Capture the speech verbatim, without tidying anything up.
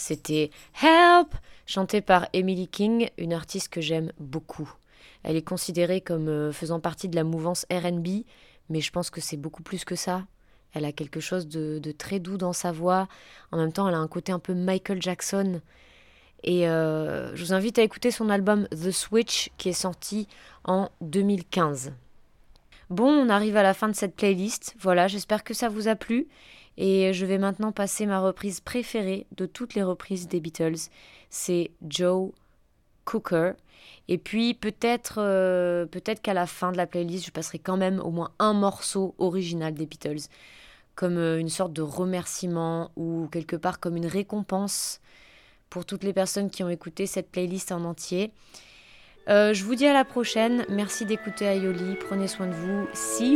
C'était Help, chanté par Emily King, une artiste que j'aime beaucoup. Elle est considérée comme euh, faisant partie de la mouvance R and B, mais je pense que c'est beaucoup plus que ça. Elle a quelque chose de, de très doux dans sa voix. En même temps, elle a un côté un peu Michael Jackson. Et euh, je vous invite à écouter son album The Switch qui est sorti en deux mille quinze. Bon, on arrive à la fin de cette playlist. Voilà, j'espère que ça vous a plu. Et je vais maintenant passer ma reprise préférée de toutes les reprises des Beatles. C'est Joe Cocker. Et puis peut-être, euh, peut-être qu'à la fin de la playlist, je passerai quand même au moins un morceau original des Beatles. Comme euh, une sorte de remerciement ou quelque part comme une récompense pour toutes les personnes qui ont écouté cette playlist en entier. Euh, je vous dis à la prochaine. Merci d'écouter Aioli. Prenez soin de vous. See you.